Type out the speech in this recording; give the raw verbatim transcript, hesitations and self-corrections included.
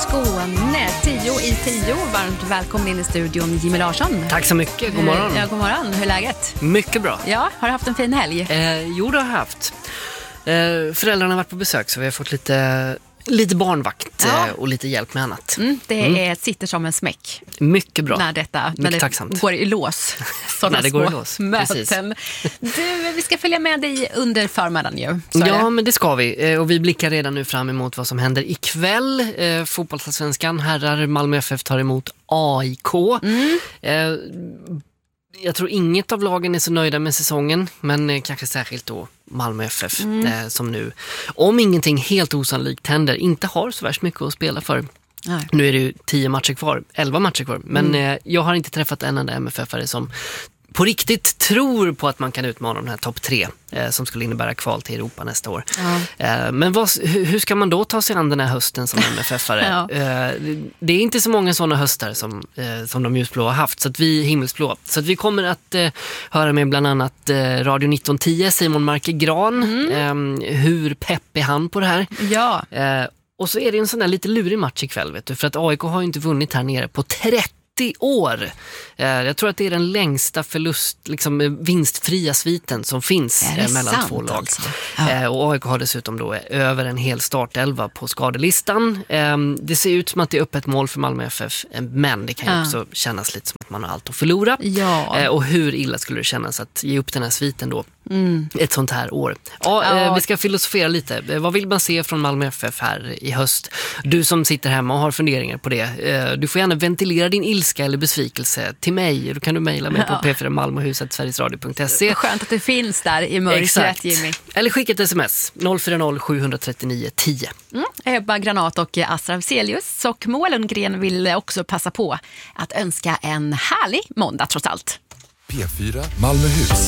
Skåne. Tio i tio. Varmt välkommen in i studion, Jimmy Larsson. Tack så mycket, god morgon. Ja, god morgon. Hur är läget? Mycket bra. Ja, har du haft en fin helg? Eh, jo, det har jag haft. Eh, föräldrarna har varit på besök så vi har fått lite, lite barnvakt ja. eh, och lite hjälp med annat. Mm, det mm. är, sitter som en smäck. Mycket bra. När detta mycket när det tacksamt. går i lås. Sådana när det små går i lås. möten. Du, vi ska följa med dig under förmiddagen ju. Så ja, det. men det ska vi. Och vi blickar redan nu fram emot vad som händer ikväll. Eh, Fotbollsallsvenskan, herrar Malmö F F tar emot A I K. Mm. Eh, jag tror inget av lagen är så nöjda med säsongen, men eh, kanske särskilt då Malmö F F mm. eh, som nu, om ingenting helt osannolikt händer, inte har så värst mycket att spela för. Nej. Nu är det ju tio matcher kvar, elva matcher kvar, men mm. eh, jag har inte träffat en enda M F F-are som på riktigt tror på att man kan utmana den här topp tre eh, som skulle innebära kval till Europa nästa år. Ja. Eh, men vad, hur, hur ska man då ta sig an den här hösten som M F F-are? ja. eh, det är inte så många sådana höstar som, eh, som de ljusblå har haft, så att vi himmelsblå. Så att vi kommer att eh, höra med bland annat eh, Radio nitton tio, Simon Marke Gran. Mm. Eh, hur pepp är han på det här? Ja. Eh, och så är det en sån där lite lurig match ikväll, vet du, för att A I K har ju inte vunnit här nere på trettio år. Jag tror att det är den längsta förlust, liksom vinstfria sviten som finns mellan sant, två lag. Alltså? Ja. Och A I K har dessutom då över en hel startelva på skadelistan. Det ser ut som att det är öppet mål för Malmö F F, men det kan ju ja. också kännas lite som att man har allt att förlora. Ja. Och hur illa skulle det kännas att ge upp den här sviten då? Mm. Ett sånt här år. Ja, ja. Vi ska filosofera lite. Vad vill man se från Malmö F F här i höst? Du som sitter hemma och har funderingar på det. Du får gärna ventilera din ilska eller besvikelse till mig. Då kan du mejla mig ja. på p fyra malmohuset sverigesradio punkt se. Skönt att det finns där i mörkret, Jimmy. Eller skicka ett sms noll fyra noll sju tre nio tio. Mm. Ebba Granat och Astra Vselius och Moa Lundgren vill också passa på att önska en härlig måndag trots allt. P fyra Malmöhus